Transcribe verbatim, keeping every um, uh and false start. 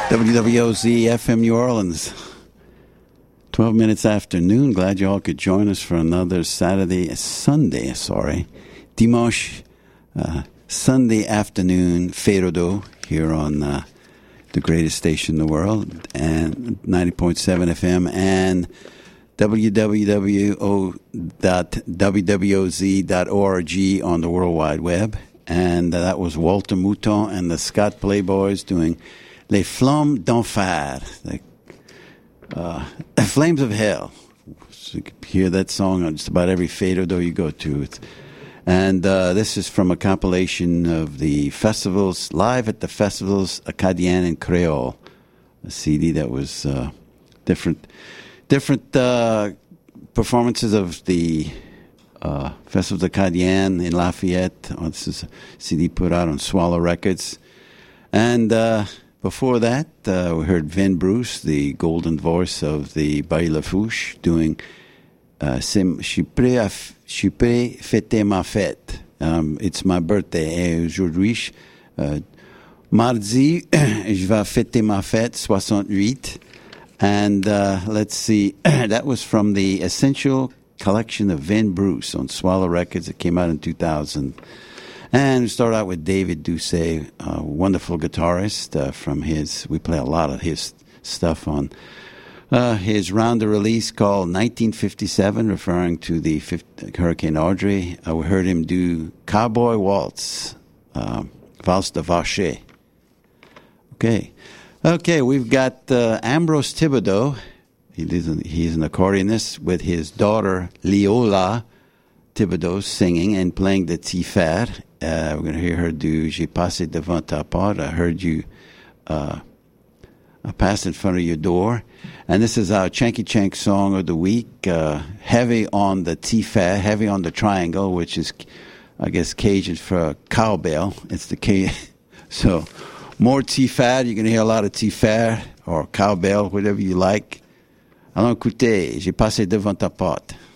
W W O Z F M New Orleans. twelve minutes after noon. Glad you all could join us for another Saturday, Sunday, sorry. Dimanche, uh, Sunday afternoon, Férodo, here on uh, the greatest station in the world, and ninety point seven F M, and w w w dot w w o z dot org on the World Wide Web. And uh, that was Walter Mouton and the Scott Playboys doing Les Flammes d'Enfer, the uh, Flames of Hell. So you can hear that song on just about every Férodo you go to. It's, and uh, this is from a compilation of the festivals, live at the festivals, Acadienne and Creole, a C D that was uh, different, different uh, performances of the uh, Festivals Acadienne in Lafayette. Oh, this is a C D put out on Swallow Records. And uh, before that, uh, we heard Vin Bruce, the golden voice of the Baile La Fouche, doing uh, Je suis prêt à f- je suis prêt fêter ma fête. Um, it's my birthday. Et aujourd'hui, uh, mardi, je vais fêter ma fête, soixante-huit. And uh, let's see, that was from the Essential Collection of Vin Bruce on Swallow Records. It came out in two thousand. And we start out with David Doucet, a wonderful guitarist uh, from his, we play a lot of his stuff on uh, his rounder release called nineteen fifty-seven, referring to the fifth, Hurricane Audrey. Uh, we heard him do Cowboy Waltz, uh, Valse de Vacher. Okay. Okay, we've got uh, Ambrose Thibodeau. He is an, he's an accordionist with his daughter, Leola Thibodeau, singing and playing the tiffer. Uh, we're going to hear her do J'ai passé devant ta porte. I heard you uh, I passed in front of your door. And this is our Chanky Chank song of the week. Uh, heavy on the tiffer, heavy on the triangle, which is, I guess, Cajun for cowbell. It's the K. So, more tiffer. You're going to hear a lot of tiffer or cowbell, whatever you like. Alors, écoutez, J'ai passé devant ta porte.